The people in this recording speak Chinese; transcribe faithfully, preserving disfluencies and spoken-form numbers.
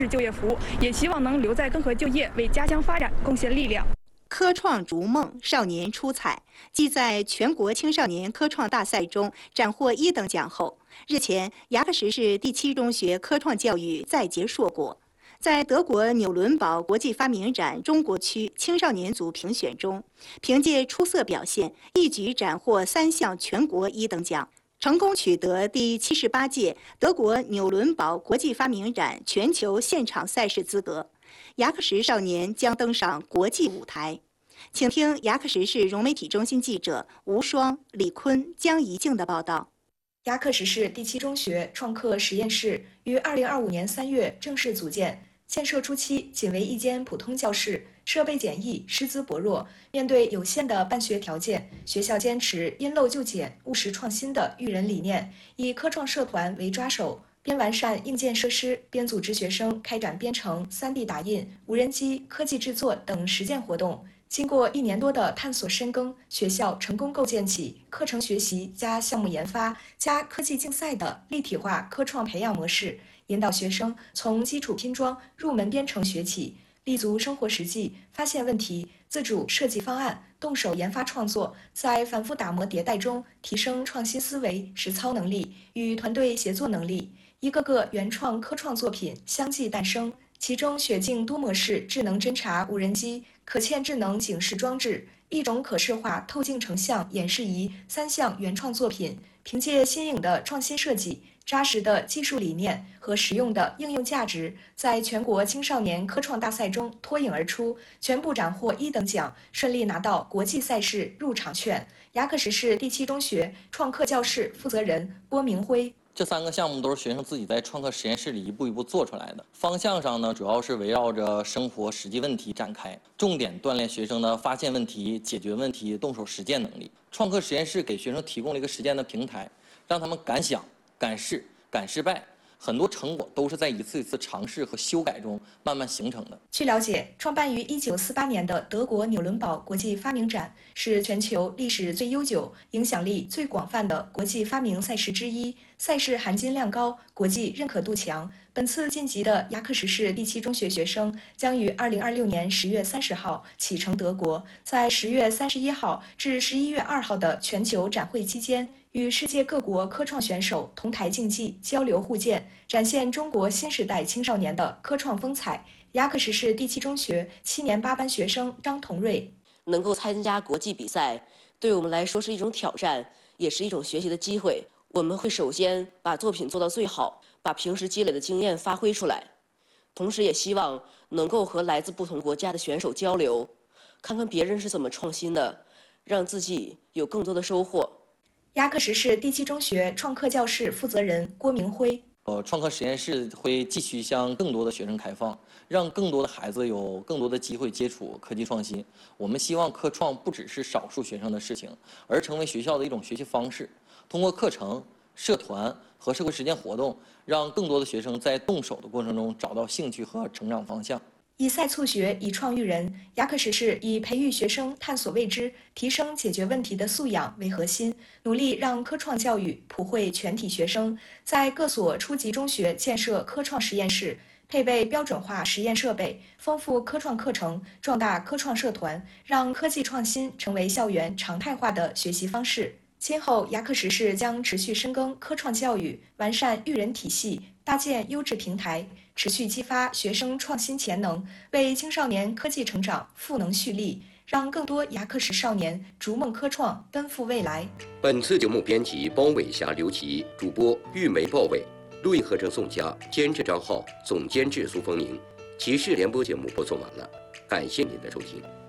就业服务，也希望能留在更河就业，为家乡发展贡献力量。 科创逐梦，少年出彩。继在全国青少年科创大赛中斩获一等奖后，日前牙克石市第七中学科创教育再结硕果。在德国纽伦堡国际发明展中国区青少年组评选中，凭借出色表现，一举斩获三项全国一等奖，成功取得第七十八届德国纽伦堡国际发明展全球现场赛事资格。牙克石少年将登上国际舞台。请听牙克石市融媒体中心记者吴双、李坤、江怡静的报道。 牙克石市第七中学创客实验室于二零二五年三月正式组建。建设初期仅为一间普通教室，设备简易，师资薄弱。面对有限的办学条件，学校坚持因陋就简、务实创新的育人理念，以科创社团为抓手，边完善硬件设施，边组织学生开展编程、三 D 打印、无人机、科技制作等实践活动。经过一年多的探索深耕，学校成功构建起课程学习加项目研发加科技竞赛的立体化科创培养模式，引导学生从基础拼装、入门编程学起，立足生活实际，发现问题，自主设计方案，动手研发创作，在反复打磨迭代中提升创新思维、实操能力与团队协作能力。一个个原创科创作品相继诞生，其中雪镜多模式智能侦察无人机、可嵌智能警示装置、一种可视化透镜成像演示仪三项原创作品，凭借新颖的创新设计、扎实的技术理念和实用的应用价值，在全国青少年科创大赛中脱颖而出，全部斩获一等奖，顺利拿到国际赛事入场券。牙克石市第七中学创客教室负责人郭明辉。 这三个项目都是学生自己在创客实验室里一步一步做出来的。方向上呢，主要是围绕着生活实际问题展开，重点锻炼学生的发现问题、解决问题、动手实践能力。创客实验室给学生提供了一个实践的平台，让他们敢想、敢试、敢失败。很多成果都是在一次一次尝试和修改中慢慢形成的。 据了解，创办于一九四八年的德国纽伦堡国际发明展是全球历史最悠久、影响力最广泛的国际发明赛事之一，赛事含金量高，国际认可度强。本次晋级的牙克石市第七中学学生将于二零二六年十月三十号启程德国，在十月三十一号至十一月二号的全球展会期间，与世界各国科创选手同台竞技、交流互鉴，展现中国新时代青少年的科创风采。牙克石市第七中学七年八班学生张同瑞， 能够参加国际比赛，对我们来说是一种挑战，也是一种学习的机会。我们会首先把作品做到最好，把平时积累的经验发挥出来，同时也希望能够和来自不同国家的选手交流，看看别人是怎么创新的，让自己有更多的收获。 牙克石市第七中学创客教室负责人郭明辉。 呃，创客实验室会继续向更多的学生开放，让更多的孩子有更多的机会接触科技创新。我们希望科创不只是少数学生的事情，而成为学校的一种学习方式。通过课程、社团和社会实践活动，让更多的学生在动手的过程中找到兴趣和成长方向。 以赛促学，以创育人。牙克石市以培育学生探索未知、提升解决问题的素养为核心，努力让科创教育普惠全体学生。在各所初级中学建设科创实验室，配备标准化实验设备，丰富科创课程，壮大科创社团，让科技创新成为校园常态化的学习方式。今后，牙克石市将持续深耕科创教育，完善育人体系，搭建优质平台，持续激发学生创新潜能，为青少年科技成长赋能蓄力，让更多牙克石少年逐梦科创，奔赴未来。 本次节目编辑包伟霞、刘琦，主播玉梅、鲍伟，录音合成宋佳，监制张浩，总监制苏风宁。骑士联播节目播送完了，感谢您的收听。